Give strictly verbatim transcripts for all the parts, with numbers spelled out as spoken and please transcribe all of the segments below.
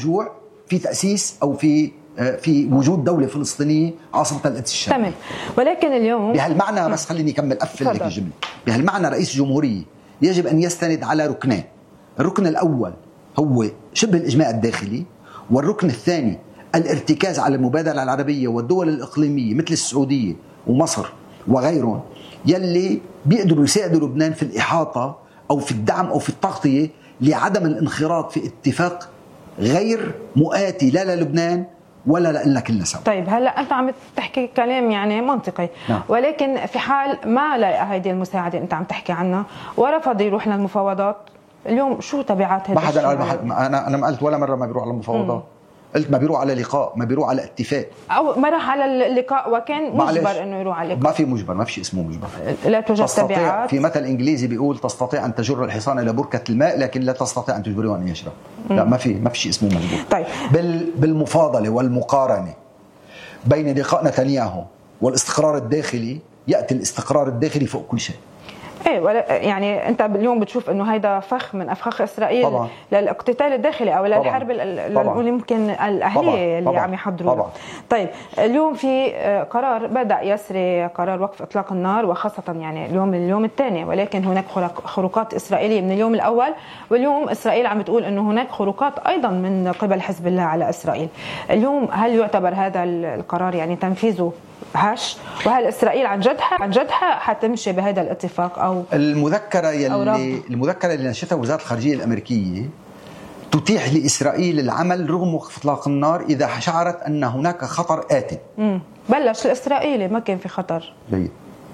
جوع في تأسيس أو في في وجود دولة فلسطينية عاصمتها القدس الشرقية. تمام. ولكن اليوم بهالمعنى بس خليني أكمل أقفل لك الجملة. بهالمعنى رئيس الجمهورية يجب أن يستند على ركنين. الركن الأول هو شبه الإجماع الداخلي، والركن الثاني الارتكاز على المبادرة العربية والدول الإقليمية مثل السعودية ومصر وغيرهم يلي بيقدروا يساعدوا لبنان في الإحاطة أو في الدعم أو في التغطية لعدم الانخراط في اتفاق غير مؤاتي لا للبنان ولا لنا كلنا سوا. طيب هلا انت عم تحكي كلام يعني منطقي، نعم. ولكن في حال ما لقى هيدي المساعده انت عم تحكي عنها ورفض يروح للمفاوضات، اليوم شو تبعات هذا الشيء؟ ما حدا انا انا ما قلت ولا مره ما بيروح على المفاوضات، قلت ما بيروح على لقاء، ما بيروح على اتفاق، او ما راح على اللقاء وكان مجبر انه يروح على اللقاء. ما في مجبر، ما في شيء اسمه مجبر. لا توجد تبعات. في مثل انجليزي بيقول تستطيع ان تجر الحصان الى بركه الماء لكن لا تستطيع ان تجبره ان يشرب. لا ما في ما في شيء اسمه مجبور. طيب بال بالمفاضله والمقارنه بين لقاء نتنياهو والاستقرار الداخلي ياتي الاستقرار الداخلي فوق كل شيء. ايه ولا يعني انت اليوم بتشوف انه هيدا فخ من افخاخ اسرائيل طبعا. للاقتتال الداخلي او للحرب اللي يمكن الاهليه اللي طبعا. عم يحضروا. طيب اليوم في قرار بدا يسري قرار وقف اطلاق النار وخاصه يعني اليوم اليوم الثاني، ولكن هناك خروقات اسرائيليه من اليوم الاول، واليوم اسرائيل عم تقول انه هناك خروقات ايضا من قبل حزب الله على اسرائيل. اليوم هل يعتبر هذا القرار يعني تنفيذه هش؟ وهل اسرائيل عن جدها عن جدها حتمشي بهذا الاتفاق او المذكره يلي المذكره اللي نشرتها وزاره الخارجيه الامريكيه تتيح لاسرائيل العمل رغم وقف اطلاق النار اذا شعرت ان هناك خطر آت. امم بلش الاسرائيلي ما كان في خطر. جيد.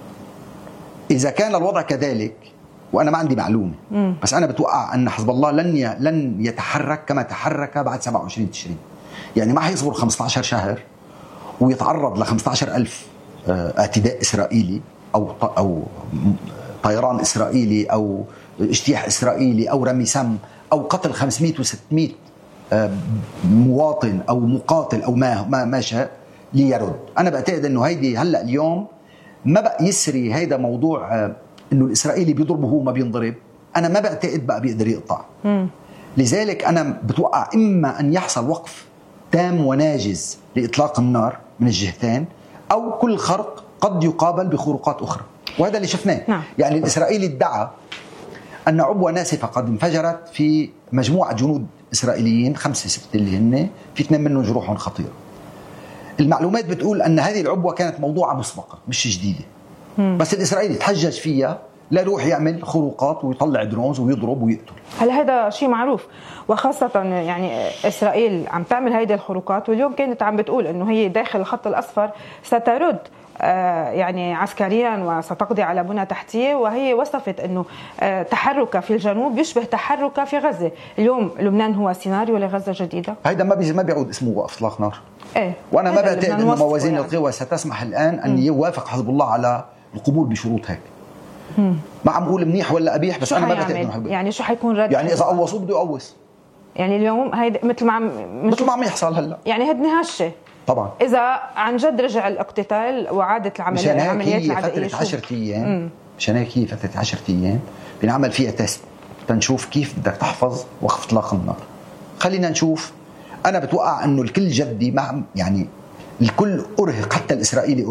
اذا كان الوضع كذلك وانا ما عندي معلومه مم. بس انا بتوقع ان حزب الله لن ي... لن يتحرك كما تحرك بعد سبعة وعشرين تشرين، يعني ما حيصبر خمسة عشر شهر ويتعرض ل خمسة عشر ألف اعتداء إسرائيلي أو أو طيران إسرائيلي أو اجتياح إسرائيلي أو رمي سم أو قتل خمسمئة وستمئة مواطن أو مقاتل أو ما ما ما شاء ليرد. أنا بعتقد إنه هيدي هلا اليوم ما بقى يسري هيدا موضوع إنه الإسرائيلي بيضربه هو ما بينضرب، أنا ما بعتقد بقى بيقدر يقطع. م. لذلك أنا بتوقع إما أن يحصل وقف تام وناجز لإطلاق النار من الجهتين أو كل خرق قد يقابل بخروقات أخرى، وهذا اللي شفناه. نعم. يعني الإسرائيلي ادعى أن عبوة ناسفة قد انفجرت في مجموعة جنود إسرائيليين خمسة ستة اللي هن في اثنين منهم جروحهم خطيرة. المعلومات بتقول أن هذه العبوة كانت موضوعة مسبقة مش جديدة. مم. بس الإسرائيلي تحجج فيها لا يروح يعمل خروقات ويطلع درونز ويضرب ويقتل. هل هذا شيء معروف؟ وخاصة يعني إسرائيل عم تعمل هيدي الخروقات، واليوم كانت عم بتقول إنه هي داخل الخط الأصفر سترد آه يعني عسكريا وستقضي على بنى تحتية، وهي وصفت إنه آه تحركها في الجنوب يشبه تحركها في غزة. اليوم لبنان هو سيناريو لغزة جديدة. هيدا ما بي ما بيعود اسمه وقف إطلاق نار. إيه. وأنا ما بعتقد إنه موازين يعني. القوى ستسمح الآن أن م. يوافق حزب الله على القبول بشروط هيك. مم. ما عم اقول منيح ولا قبيح، بس انا ما بعتقد انه حبيب. يعني شو حيكون رد؟ يعني اذا قوصوه بده يقوص. يعني اليوم هيدا مثل ما عم مثل ما عم يحصل هلا، يعني هدني هالشيء طبعا. اذا عن جد رجع الاقتتال وعادت العمليه العمليات العاديه فتره عشرة ايام، مشان هيك هي فتره عشرة ايام بنعمل فيها تيست تنشوف كيف بدك تحفظ وقف اطلاق النار. خلينا نشوف. انا بتوقع انه الكل جدي مع يعني الكل ارهق حتى الاسرائيلي